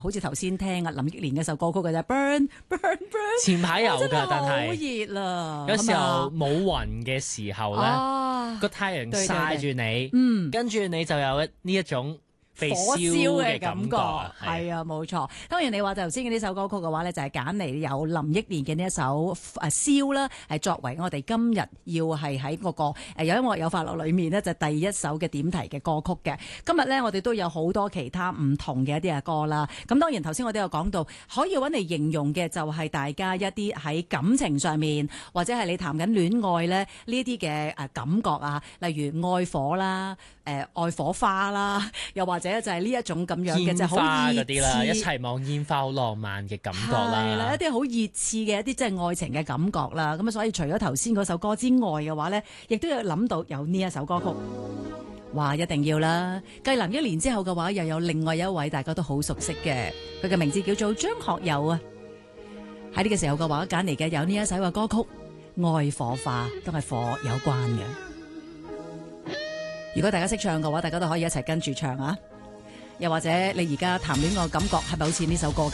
好似頭先聽林憶蓮嗰首歌曲嘅啫，Burn Burn Burn。 前排有㗎，但係好熱啦。 有時候冇雲嘅時候咧，個太陽曬住你，跟住你就有呢一種被火燒嘅感覺，係啊，冇錯。當然你話頭先嘅呢首歌曲嘅話咧，就係揀嚟有林憶蓮嘅呢一首燒啦，係作為我哋今日要係喺嗰個有音樂有快樂裏面呢，就第一首嘅點題嘅歌曲嘅。今日咧我哋都有好多其他唔同嘅一啲嘅歌啦。咁當然頭先我都有講到，可以揾嚟形容嘅就係大家一啲喺感情上面，或者係你談緊戀愛咧呢啲嘅感覺啊，例如愛火啦、愛火花啦，又或者就係呢一種咁樣嘅，就好熱啲啦，一齊望煙花好浪漫嘅感覺啦， 係啦，一啲好熱刺嘅一啲即係愛情嘅感覺啦。咁所以除咗頭先嗰首歌之外嘅話咧，亦都有諗到有呢一首歌曲，哇，一定要啦！繼林憶蓮之後嘅話，又有另外一位大家都好熟悉嘅，佢嘅名字叫做張學友啊。喺呢個時候嘅話，揀嚟嘅有呢一首嘅歌曲《愛火花》，都係火有關嘅。如果大家識唱嘅話，大家都可以一齊跟住唱啊！又或者你而家談戀愛感覺係咪好似呢首歌？